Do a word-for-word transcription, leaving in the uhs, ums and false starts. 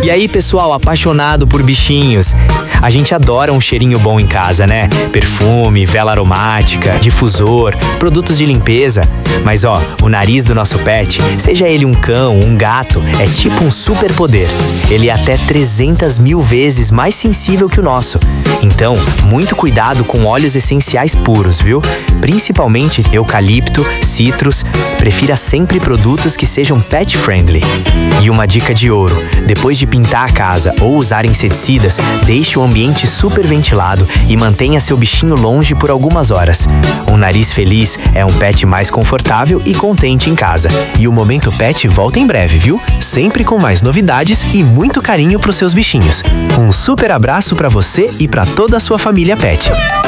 E aí, pessoal, apaixonado por bichinhos? A gente adora um cheirinho bom em casa, né? Perfume, vela aromática, difusor, produtos de limpeza. Mas ó, o nariz do nosso pet, seja ele um cão, um gato, é tipo um superpoder. Ele é até trezentas mil vezes mais sensível que o nosso. Então, muito cuidado com óleos essenciais puros, viu? Principalmente eucalipto, citrus. Prefira sempre produtos que sejam pet friendly. E uma dica de ouro: depois de pintar a casa ou usar inseticidas, deixe o ambiente super ventilado e mantenha seu bichinho longe por algumas horas. Um nariz feliz é um pet mais confortável e contente em casa. E o Momento Pet volta em breve, viu? Sempre com mais novidades e muito carinho pros seus bichinhos. Um super abraço pra você e pra toda a sua família pet.